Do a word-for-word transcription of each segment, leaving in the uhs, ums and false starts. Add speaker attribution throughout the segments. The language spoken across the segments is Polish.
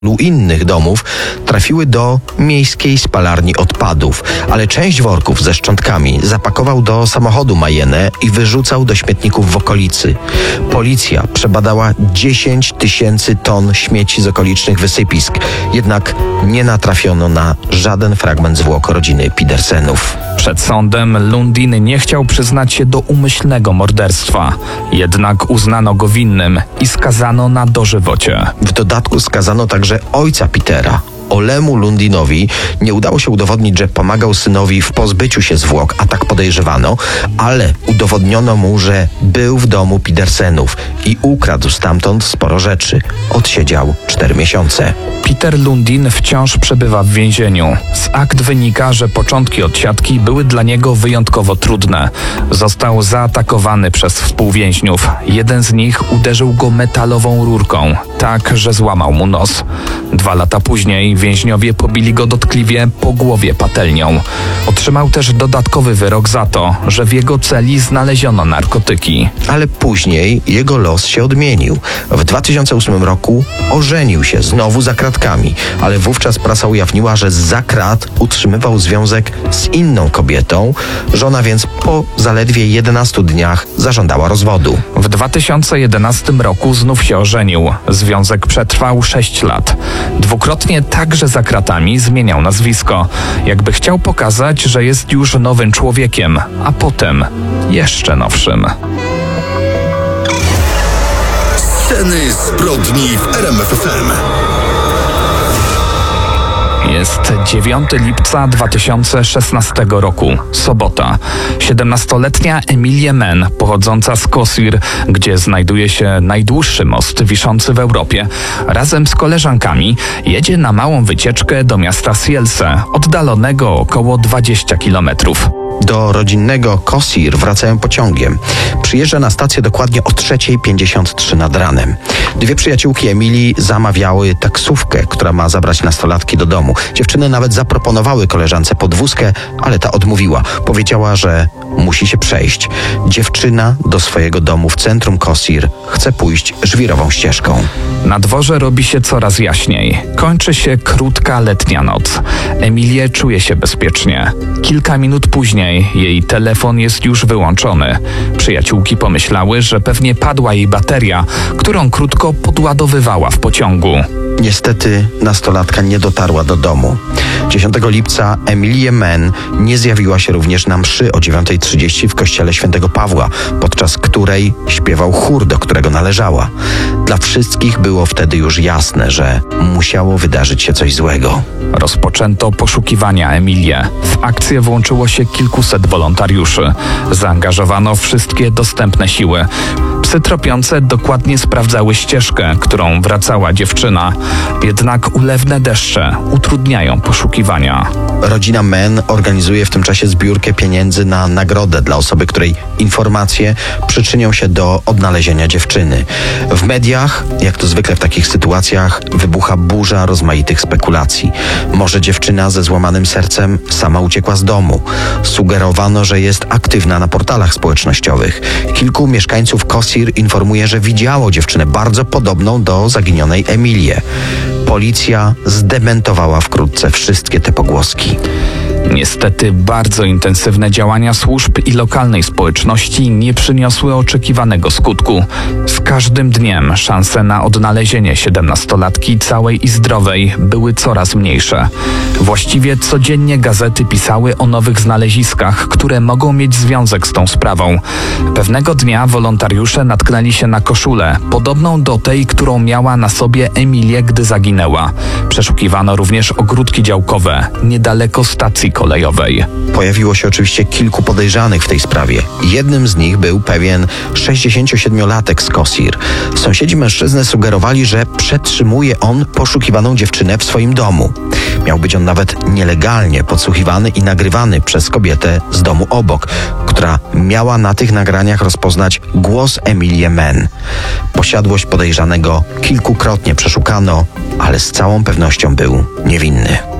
Speaker 1: innych domów trafiły do miejskiej spalarni odpadów, ale część worków ze szczątkami zapakował do samochodu Mayenne i wyrzucał do śmietników w okolicy. Policja przebadała dziesięć tysięcy ton śmieci z okolicznych wysypisk, jednak nie natrafiono na żaden fragment zwłok rodziny Pedersenów.
Speaker 2: Przed sądem Lundin nie chciał przyznać się do umyślnego morderstwa, jednak uznano go winnym i skazano na dożywocie.
Speaker 1: W dodatku skazano także ojca Petera. Olemu Lundinowi nie udało się udowodnić, że pomagał synowi w pozbyciu się zwłok, a tak podejrzewano, ale udowodniono mu, że był w domu Pedersenów i ukradł stamtąd sporo rzeczy. Odsiedział cztery miesiące.
Speaker 2: Peter Lundin wciąż przebywa w więzieniu. Z akt wynika, że początki odsiadki były dla niego wyjątkowo trudne. Został zaatakowany przez współwięźniów. Jeden z nich uderzył go metalową rurką, tak, że złamał mu nos. Dwa lata później więźniowie pobili go dotkliwie po głowie patelnią. Otrzymał też dodatkowy wyrok za to, że w jego celi znaleziono narkotyki.
Speaker 1: Ale później jego los się odmienił. W dwa tysiące ósmym roku ożenił się znowu za kratkami, ale wówczas prasa ujawniła, że zza krat utrzymywał związek z inną kobietą. Żona więc po zaledwie jedenastu dniach zażądała rozwodu.
Speaker 2: W dwa tysiące jedenastym roku znów się ożenił. Związek przetrwał sześć lat. Dwukrotnie także za kratami zmieniał nazwisko. Jakby chciał pokazać, że jest już nowym człowiekiem, a potem jeszcze nowszym.
Speaker 3: Sceny zbrodni w R M F F M.
Speaker 2: Jest dziewiątego lipca dwa tysiące szesnastego roku, sobota. siedemnastoletnia Emilie Men, pochodząca z Kossir, gdzie znajduje się najdłuższy most wiszący w Europie, razem z koleżankami jedzie na małą wycieczkę do miasta Sielse, oddalonego o około dwadzieścia kilometrów.
Speaker 1: Do rodzinnego Kossir wracają pociągiem. Przyjeżdża na stację dokładnie o trzeciej pięćdziesiąt trzy nad ranem. Dwie przyjaciółki Emilii zamawiały taksówkę, która ma zabrać nastolatki do domu. Dziewczyny nawet zaproponowały koleżance podwózkę, ale ta odmówiła. Powiedziała, że musi się przejść. Dziewczyna do swojego domu w centrum Kossir chce pójść żwirową ścieżką.
Speaker 2: Na dworze robi się coraz jaśniej. Kończy się krótka letnia noc. Emilie czuje się bezpiecznie. Kilka minut później jej telefon jest już wyłączony. Przyjaciółki pomyślały, że pewnie padła jej bateria, którą krótko podładowywała w pociągu.
Speaker 1: Niestety nastolatka nie dotarła do domu. dziesiątego lipca Emilie Men nie zjawiła się również na mszy o dziewiątej trzydzieści w kościele świętego Pawła, podczas której śpiewał chór, do którego należała. Dla wszystkich było wtedy już jasne, że musiało wydarzyć się coś złego.
Speaker 2: Rozpoczęto poszukiwania Emilię. W akcję włączyło się kilkuset wolontariuszy. Zaangażowano wszystkie dostępne siły. Psy tropiące dokładnie sprawdzały ścieżkę, którą wracała dziewczyna. Jednak ulewne deszcze utrudniają poszukiwania.
Speaker 1: Rodzina Men organizuje w tym czasie zbiórkę pieniędzy na nagrodę dla osoby, której informacje przyczynią się do odnalezienia dziewczyny. W mediach, jak to zwykle w takich sytuacjach, wybucha burza rozmaitych spekulacji. Może dziewczyna ze złamanym sercem sama uciekła z domu. Sugerowano, że jest aktywna na portalach społecznościowych. Kilku mieszkańców Kossir informuje, że widziało dziewczynę bardzo podobną do zaginionej Emilię. Policja zdementowała wkrótce wszystkie te pogłoski.
Speaker 2: Niestety bardzo intensywne działania służb i lokalnej społeczności nie przyniosły oczekiwanego skutku. Z każdym dniem szanse na odnalezienie siedemnastolatki całej i zdrowej były coraz mniejsze. Właściwie codziennie gazety pisały o nowych znaleziskach, które mogą mieć związek z tą sprawą. Pewnego dnia wolontariusze natknęli się na koszulę, podobną do tej, którą miała na sobie Emilia, gdy zaginęła. Przeszukiwano również ogródki działkowe, niedaleko stacji kolejowej.
Speaker 1: Pojawiło się oczywiście kilku podejrzanych w tej sprawie. Jednym z nich był pewien sześćdziesięciosiedmiolatek z Kossir. Sąsiedzi mężczyzny sugerowali, że przetrzymuje on poszukiwaną dziewczynę w swoim domu. Miał być on nawet nielegalnie podsłuchiwany i nagrywany przez kobietę z domu obok, która miała na tych nagraniach rozpoznać głos Emilie Men. Posiadłość podejrzanego kilkukrotnie przeszukano, ale z całą pewnością był niewinny.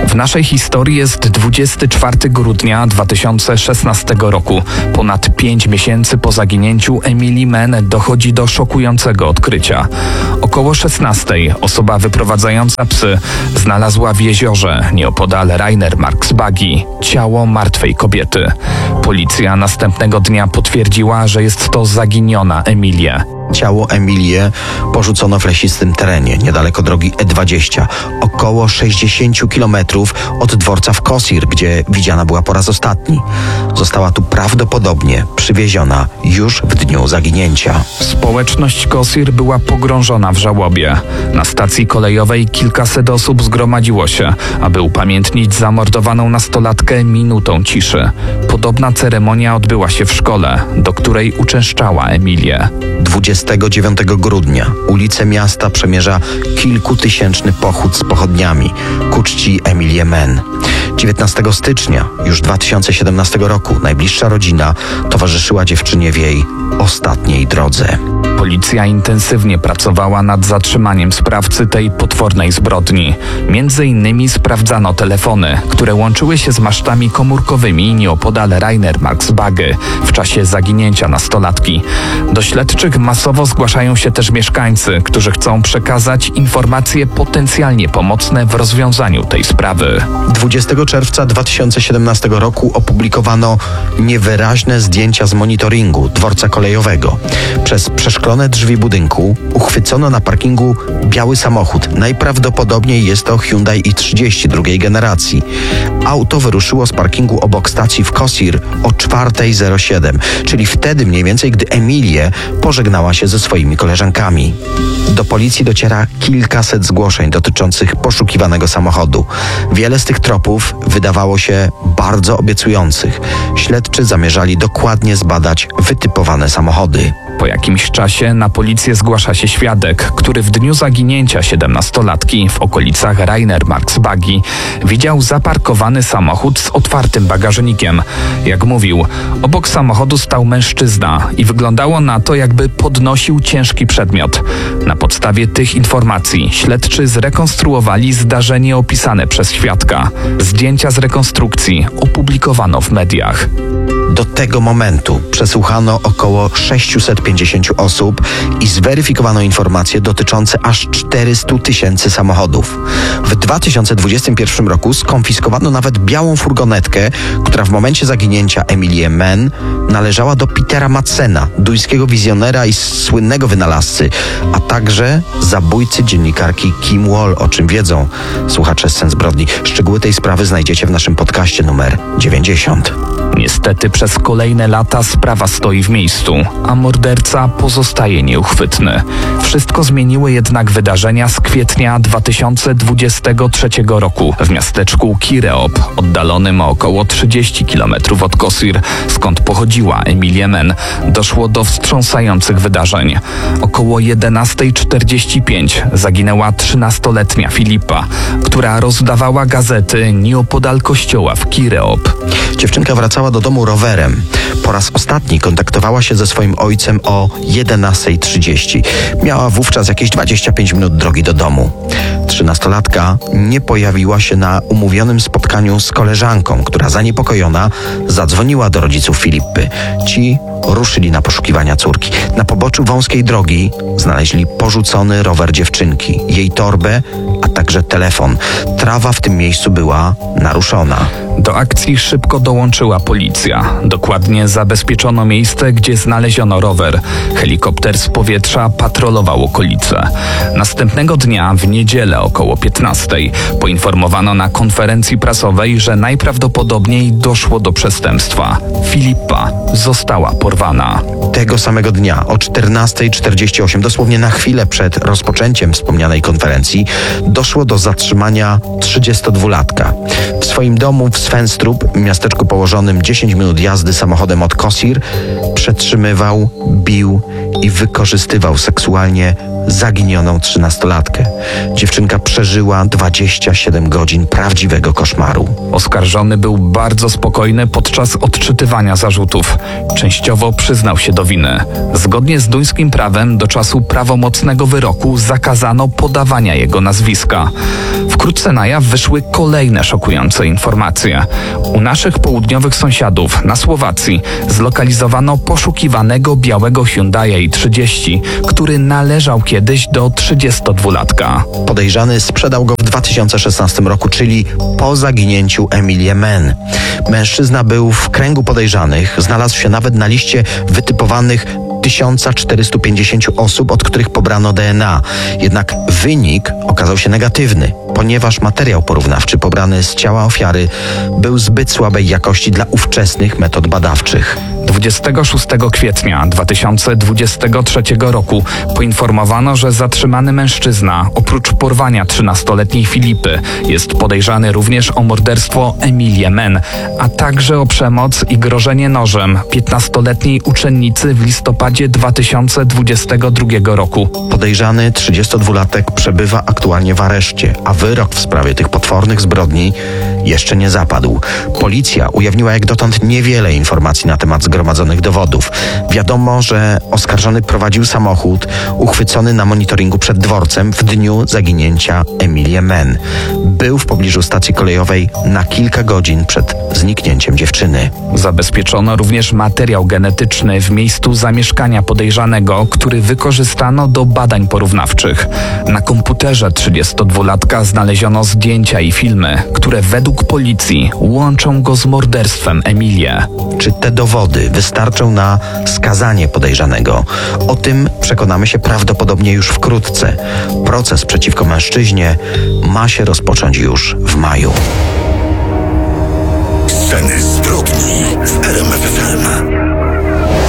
Speaker 2: W naszej historii jest dwudziestego czwartego grudnia dwa tysiące szesnastego roku. Ponad pięć miesięcy po zaginięciu Emily Mann dochodzi do szokującego odkrycia. Około szesnastej osoba wyprowadzająca psy znalazła w jeziorze nieopodal Rainer Marksbagi ciało martwej kobiety. Policja następnego dnia potwierdziła, że jest to zaginiona Emilia.
Speaker 1: Ciało Emilię porzucono w lesistym terenie, niedaleko drogi E dwadzieścia, około sześćdziesiąt kilometrów od dworca w Kosir, gdzie widziana była po raz ostatni. Została tu prawdopodobnie przywieziona już w dniu zaginięcia.
Speaker 2: Społeczność Kosir była pogrążona w żałobie. Na stacji kolejowej kilkaset osób zgromadziło się, aby upamiętnić zamordowaną nastolatkę minutą ciszy. Podobna ceremonia odbyła się w szkole, do której uczęszczała Emilia.
Speaker 1: dwudziestego dziewiątego grudnia ulice miasta przemierza kilkutysięczny pochód z pochodniami ku czci Emily Mann. dziewiętnastego stycznia już dwa tysiące siedemnastego roku najbliższa rodzina towarzyszyła dziewczynie w jej ostatniej drodze.
Speaker 2: Policja intensywnie pracowała nad zatrzymaniem sprawcy tej potwornej zbrodni. Między innymi sprawdzano telefony, które łączyły się z masztami komórkowymi nieopodal Rainer Marksbagi w czasie zaginięcia nastolatki. Do śledczych masowo zgłaszają się też mieszkańcy, którzy chcą przekazać informacje potencjalnie pomocne w rozwiązaniu tej sprawy.
Speaker 1: dwudziestego czerwca dwa tysiące siedemnastego roku opublikowano niewyraźne zdjęcia z monitoringu dworca kolejowego. Przez przeszklone drzwi budynku uchwycono na parkingu biały samochód. Najprawdopodobniej jest to Hyundai i trzydzieści drugiej generacji. Auto wyruszyło z parkingu obok stacji w Kosir o czwarta zero siedem, czyli wtedy mniej więcej, gdy Emilia pożegnała się ze swoimi koleżankami. Do policji dociera kilkaset zgłoszeń dotyczących poszukiwanego samochodu. Wiele z tych tropów wydawało się bardzo obiecujących. Śledczy zamierzali dokładnie zbadać wytypowane samochody.
Speaker 2: Po jakimś czasie na policję zgłasza się świadek, który w dniu zaginięcia siedemnastolatki w okolicach Rainer Marksbagi widział zaparkowany samochód z otwartym bagażnikiem. Jak mówił, obok samochodu stał mężczyzna i wyglądało na to, jakby podnosił ciężki przedmiot. Na podstawie tych informacji śledczy zrekonstruowali zdarzenie opisane przez świadka. Zdjęcia z rekonstrukcji opublikowano w mediach.
Speaker 1: Do tego momentu przesłuchano około sześćset pięćdziesiąt osób i zweryfikowano informacje dotyczące aż czterystu tysięcy samochodów. W dwa tysiące dwudziestym pierwszym roku skonfiskowano nawet białą furgonetkę, która w momencie zaginięcia Emily Mann należała do Petera Madsena, duńskiego wizjonera i słynnego wynalazcy, a także zabójcy dziennikarki Kim Wall, o czym wiedzą słuchacze Scen Zbrodni. Szczegóły tej sprawy znajdziecie w naszym podcaście numer dziewięćdziesiąt.
Speaker 2: Niestety przez kolejne lata sprawa stoi w miejscu, a morderca pozostaje nieuchwytny. Wszystko zmieniły jednak wydarzenia z kwietnia dwa tysiące dwudziestego trzeciego roku w miasteczku Kireop, oddalonym o około trzydzieści kilometrów od Kosir, skąd pochodziła Emilia Mann. Doszło do wstrząsających wydarzeń. Około jedenasta czterdzieści pięć zaginęła trzynastoletnia Filipa, która rozdawała gazety nieopodal kościoła w Kireop.
Speaker 1: Dziewczynka wracała do domu rowerem. Po raz ostatni kontaktowała się ze swoim ojcem o jedenasta trzydzieści. Miała wówczas jakieś dwadzieścia pięć minut drogi do domu. Trzynastolatka nie pojawiła się na umówionym spotkaniu z koleżanką, która zaniepokojona zadzwoniła do rodziców Filipy. Ci ruszyli na poszukiwania córki. Na poboczu wąskiej drogi znaleźli porzucony rower dziewczynki, jej torbę, a także telefon. Trawa w tym miejscu była naruszona.
Speaker 2: Do akcji szybko dołączyła policja. Dokładnie zabezpieczono miejsce, gdzie znaleziono rower. Helikopter z powietrza patrolował okolice. Następnego dnia, w niedzielę około piętnastej, poinformowano na konferencji prasowej, że najprawdopodobniej doszło do przestępstwa. Filipa została porwana.
Speaker 1: Tego samego dnia o czternasta czterdzieści osiem, dosłownie na chwilę przed rozpoczęciem wspomnianej konferencji, doszło do zatrzymania trzydziestodwulatka. W swoim domu w Svenstrup, miasteczku położonym dziesięć minut jazdy samochodem od Kosir, przetrzymywał, bił i wykorzystywał seksualnie zaginioną trzynastolatkę. Dziewczynka przeżyła dwadzieścia siedem godzin prawdziwego koszmaru.
Speaker 2: Oskarżony był bardzo spokojny podczas odczytywania zarzutów. Częściowo przyznał się do winy. Zgodnie z duńskim prawem do czasu prawomocnego wyroku zakazano podawania jego nazwiska. Wkrótce Wkrótce na jaw wyszły kolejne szokujące informacje. U naszych południowych sąsiadów na Słowacji zlokalizowano poszukiwanego białego Hyundai i trzydzieści, który należał kiedyś do trzydziestodwulatka.
Speaker 1: Podejrzany sprzedał go w dwa tysiące szesnastym roku, czyli po zaginięciu Emilie Men. Mężczyzna był w kręgu podejrzanych, znalazł się nawet na liście wytypowanych tysiąc czterysta pięćdziesiąt osób, od których pobrano D N A. Jednak wynik okazał się negatywny, ponieważ materiał porównawczy pobrany z ciała ofiary był zbyt słabej jakości dla ówczesnych metod badawczych.
Speaker 2: dwudziestego szóstego kwietnia dwa tysiące dwudziestego trzeciego roku poinformowano, że zatrzymany mężczyzna, oprócz porwania trzynastoletniej Filipy, jest podejrzany również o morderstwo Emilie Men, a także o przemoc i grożenie nożem piętnastoletniej uczennicy w listopadzie dwa tysiące dwudziestego drugiego roku.
Speaker 1: Podejrzany trzydziestodwulatek przebywa aktualnie w areszcie, a wyrok w sprawie tych potwornych zbrodni jeszcze nie zapadł. Policja ujawniła jak dotąd niewiele informacji na temat zgromadzonych dowodów. Wiadomo, że oskarżony prowadził samochód uchwycony na monitoringu przed dworcem w dniu zaginięcia Emilie Men. Był w pobliżu stacji kolejowej na kilka godzin przed zniknięciem dziewczyny.
Speaker 2: Zabezpieczono również materiał genetyczny w miejscu zamieszkania podejrzanego, który wykorzystano do badań porównawczych. Na komputerze trzydziestodwulatka znaleziono zdjęcia i filmy, które według policji łączą go z morderstwem Emilię.
Speaker 1: Czy te dowody wystarczą na skazanie podejrzanego? O tym przekonamy się prawdopodobnie już wkrótce. Proces przeciwko mężczyźnie ma się rozpocząć już w maju.
Speaker 3: Sceny zbrodni w R M F F M.